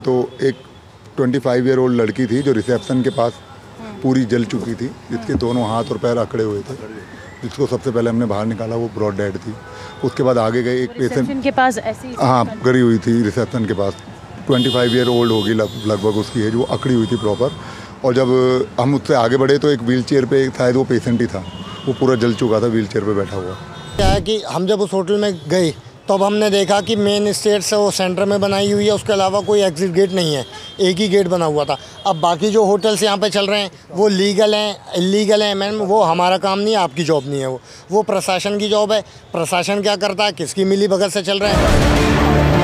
तो एक 25 year old लड़की थी जो रिसेप्शन के पास पूरी जल चुकी थी, जिसके दोनों हाथ और पैर अकड़े हुए थे, जिसको सबसे पहले हमने बाहर निकाला, वो ब्रॉड डेड थी। उसके बाद आगे गए एक पेशेंट के पास ऐसी गरी हुई थी रिसेप्शन के पास, 25 ईयर ओल्ड होगी लगभग उसकी एज, वो अकड़ी हुई थी प्रॉपर। और जब हम उससे आगे बढ़े तो एक व्हील चेयर पे शायद वो पेशेंट ही था, वो पूरा जल चुका था, व्हील चेयर पर बैठा हुआ। क्या है कि हम जब उस होटल में गए तब हमने देखा कि मेन स्टेट से वो सेंटर में बनाई हुई है, उसके अलावा कोई एग्जिट गेट नहीं है, एक ही गेट बना हुआ था। अब बाकी जो होटल्स यहाँ पे चल रहे हैं वो लीगल हैं इलीगल हैं, मैम वो हमारा काम नहीं है, आपकी जॉब नहीं है, वो प्रशासन की जॉब है। प्रशासन क्या करता है, किसकी मिली भगत से चल रहे हैं।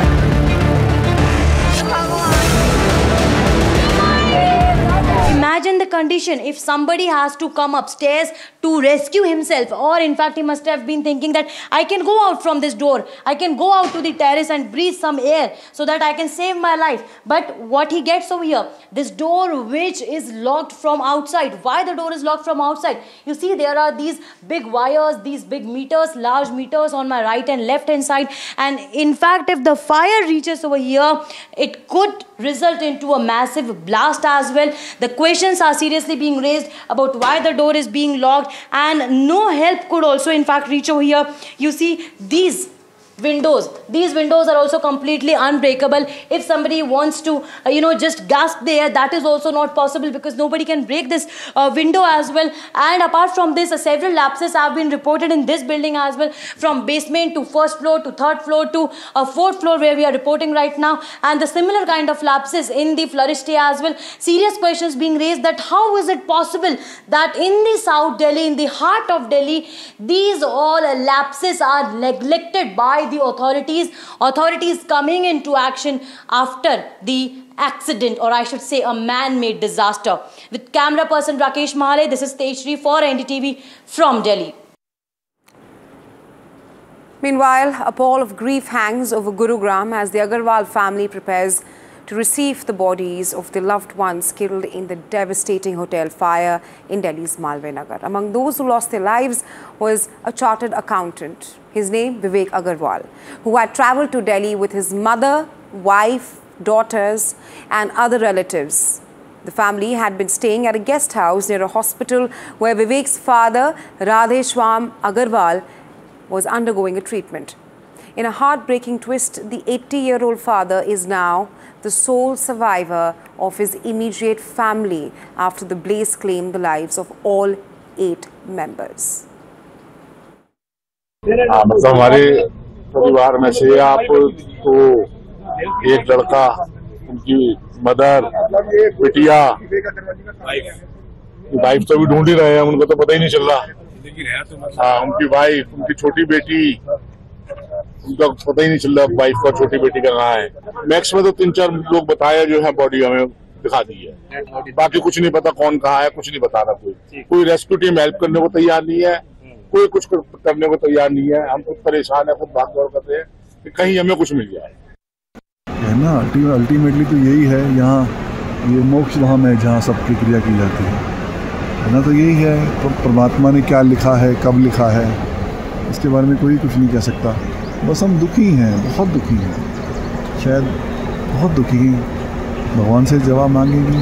Imagine the condition if somebody has to come upstairs to rescue himself, or in fact he must have been thinking that I can go out from this door, I can go out to the terrace and breathe some air so that I can save my life. But what he gets over here, this door which is locked from outside. Why the door is locked from outside? You see, there are these big wires, these big meters, large meters on my right and left hand side, and in fact if the fire reaches over here, it could result into a massive blast as well. The questions are seriously being raised about why the door is being locked, and no help could also in fact reach over here. You see these windows are also completely unbreakable. If somebody wants to just gasp the air, that is also not possible because nobody can break this window as well. And apart from this, several lapses have been reported in this building as well, from basement to first floor to third floor to fourth floor where we are reporting right now, and the similar kind of lapses in the Flourish as well. Serious questions being raised that how is it possible that in the South Delhi, in the heart of Delhi, these all lapses are neglected by the authorities coming into action after the accident, or I should say a man-made disaster. With camera person Rakesh Mahale, this is Tejshri for NDTV from Delhi. Meanwhile, a pall of grief hangs over Gurugram as the Agarwal family prepares to receive the bodies of their loved ones killed in the devastating hotel fire in Delhi's Malve Nagar. Among those who lost their lives was a chartered accountant. His name, Vivek Agarwal, who had travelled to Delhi with his mother, wife, daughters and other relatives. The family had been staying at a guest house near a hospital where Vivek's father, Radheshwam Agarwal, was undergoing a treatment. In a heartbreaking twist, the 80-year-old father is now the sole survivor of his immediate family after the blaze claimed the lives of all 8 members. मतलब हमारे परिवार में से आप तो एक लड़का, उनकी मदर, बिटिया, वाइफ तो भी ढूंढ ही रहे हैं, उनको तो पता ही नहीं चल रहा। हाँ, उनकी वाइफ, उनकी छोटी बेटी, उनका पता ही नहीं चल रहा वाइफ का, छोटी बेटी का कहाँ है। मैक्स में तो 3-4 लोग बताया जो है, बॉडी हमें दिखा दी है, बाकी कुछ नहीं पता कौन कहाँ है, कुछ नहीं बता रहा। कोई रेस्क्यू टीम हेल्प करने को तैयार नहीं है, कोई कुछ करने को तैयार नहीं है। हम खुद परेशान है, खुद भाग दौड़ कर रहे हैं कि कहीं हमें कुछ मिल जाए। है ना, अल्टीमेटली तो यही है, यहाँ ये मोक्ष धाम है जहाँ सबकी क्रिया की जाती है ना। तो यही है, तो परमात्मा ने क्या लिखा है, कब लिखा है, इसके बारे में कोई कुछ नहीं कह सकता। बस हम दुखी हैं, बहुत दुखी हैं, शायद बहुत दुखी हैं। भगवान से जवाब मांगेंगे,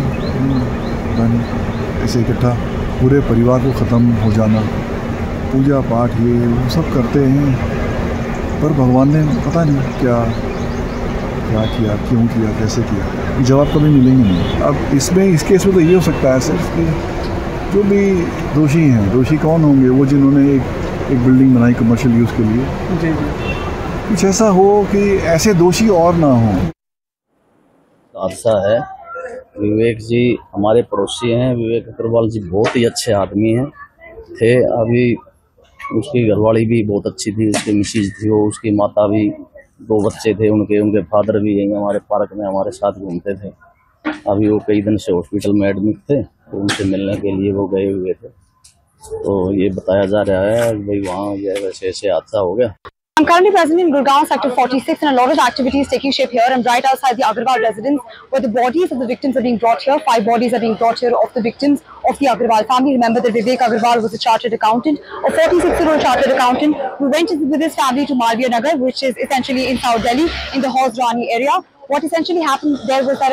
ऐसे इकट्ठा पूरे परिवार को ख़त्म हो जाना, पूजा पाठ ये वो सब करते हैं, पर भगवान ने पता नहीं क्या किया, क्यों किया, कैसे किया, जवाब कभी मिलेंगे नहीं। अब इसमें इस केस में तो ये हो सकता है सिर्फ कि जो भी दोषी हैं, दोषी कौन होंगे, वो जिन्होंने एक बिल्डिंग बनाई कमर्शियल यूज़ के लिए, जी कुछ ऐसा हो कि ऐसे दोषी और ना हो। हादसा है। विवेक जी हमारे पड़ोसी हैं। विवेक अग्रवाल जी बहुत ही अच्छे आदमी हैं थे। अभी उसकी घरवाली भी बहुत अच्छी थी, उसकी मिसेज थी, वो उसकी माता भी, 2 बच्चे थे उनके फादर भी यहीं हमारे पार्क में हमारे साथ घूमते थे। अभी वो कई दिन से हॉस्पिटल में एडमिट थे, तो उनसे मिलने के लिए वो गए हुए थे। तो ये बताया जा रहा है भाई वहाँ वैसे ऐसे हादसा हो गया। I'm currently present in Gurgaon Sector 46 and a lot of activities taking shape here. I'm right outside the Agarwal residence where the bodies of the victims are being brought here. 5 bodies are being brought here of the victims of the Agarwal family. Remember that Vivek Agarwal was a chartered accountant, a 46-year-old chartered accountant who went with his family to Malviya Nagar, which is essentially in South Delhi in the Haus Rani area, What essentially happened there was that